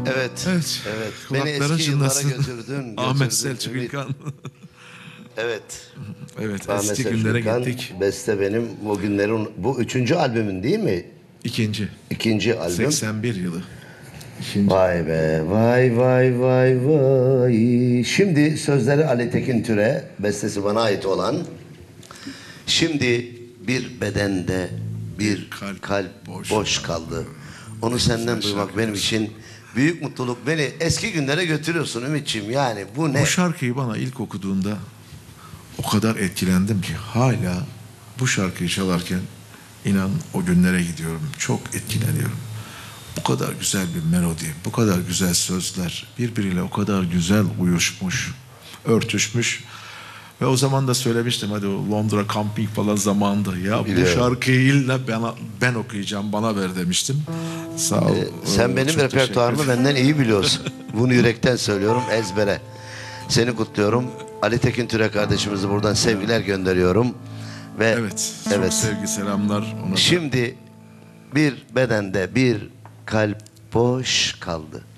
Evet. Evet. Evet. Beni Kulakların eski yıllara çınlasın. götürdün. Ahmet götürdün. Selçuk Ümit. İlkan. Evet. Evet, Ahmet eski Selçuk günlere İlkan, gittik. beste benim. O günlerin, bu 3. albümün değil mi? İkinci. 2. albüm. 81 yılı. İkinci. Vay be, vay vay vay vay. Şimdi sözleri Ali Tekin Türe, bestesi bana ait olan. Şimdi bir bedende bir kalp boş kaldı. Onu senden duymak benim için büyük mutluluk. Beni eski günlere götürüyorsun Ümitciğim. Yani bu ne? Bu şarkıyı bana ilk okuduğunda o kadar etkilendim ki hala bu şarkıyı çalarken inan o günlere gidiyorum. Çok etkileniyorum. Bu kadar güzel bir melodi, bu kadar güzel sözler, birbiriyle o kadar güzel uyuşmuş, örtüşmüş. Ve o zaman da söylemiştim, hadi o Londra Camping falan zamanında, ya bu şarkıyı illa ben okuyacağım, bana ver demiştim. Sağ ol. Sen benim Çok repertuarımı teşekkür ederim. benden iyi biliyorsun. Bunu yürekten söylüyorum, ezbere. Seni kutluyorum. Ali Tekin Türe kardeşimizi buradan sevgiler gönderiyorum. Ve Evet, çok sevgi selamlar ona da. şimdi bir bedende bir kalp boş kaldı.